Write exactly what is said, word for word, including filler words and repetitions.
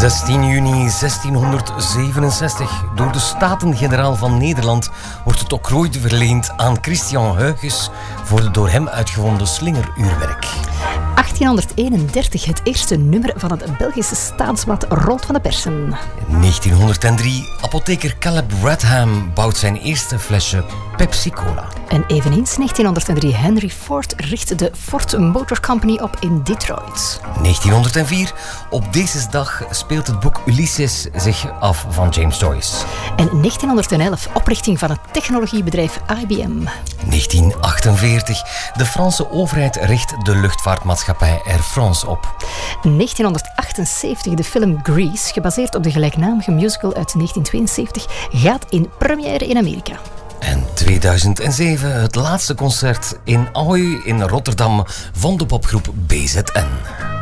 zestien juni zestienhonderdzevenenzestig. Door de Staten-Generaal van Nederland wordt het octrooi verleend aan Christian Huygens voor het door hem uitgevonden slingeruurwerk. achttienhonderdeenendertig, het eerste nummer van het Belgische staatsblad Rond van de Persen. negentienhonderddrie, apotheker Caleb Bradham bouwt zijn eerste flesje Pepsi-Cola. En eveneens negentienhonderddrie, Henry Ford richt de Ford Motor Company op in Detroit. negentienhonderdvier, op deze dag speelt het boek Ulysses zich af van James Joyce. En negentienhonderdelf, oprichting van het technologiebedrijf I B M. negentien achtenveertig, de Franse overheid richt de luchtvaartmaatschappij Air France op. negentienhonderdachtenzeventig, de film Grease, gebaseerd op de gelijknamige musical uit negentientweeënzeventig, gaat in première in Amerika. En tweeduizend zeven, het laatste concert in Ahoy in Rotterdam van de popgroep B Z N.